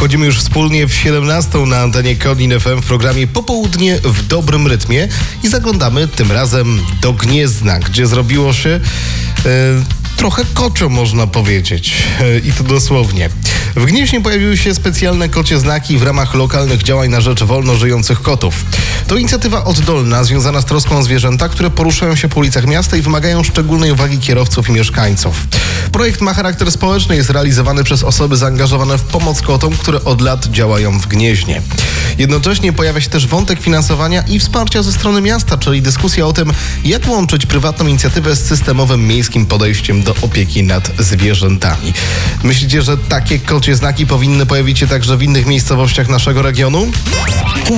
Wchodzimy już wspólnie w 17 na antenie Konin FM w programie Popołudnie w dobrym rytmie i zaglądamy tym razem do Gniezna, gdzie zrobiło się trochę koczo, można powiedzieć. I to dosłownie. W Gnieźnie pojawiły się specjalne kocie znaki w ramach lokalnych działań na rzecz wolno żyjących kotów. To inicjatywa oddolna, związana z troską o zwierzęta, które poruszają się po ulicach miasta i wymagają szczególnej uwagi kierowców i mieszkańców. Projekt ma charakter społeczny, jest realizowany przez osoby zaangażowane w pomoc kotom, które od lat działają w Gnieźnie. Jednocześnie pojawia się też wątek finansowania i wsparcia ze strony miasta, czyli dyskusja o tym, jak łączyć prywatną inicjatywę z systemowym miejskim podejściem do opieki nad zwierzętami. Myślicie, że takie kocie znaki powinny pojawić się także w innych miejscowościach naszego regionu?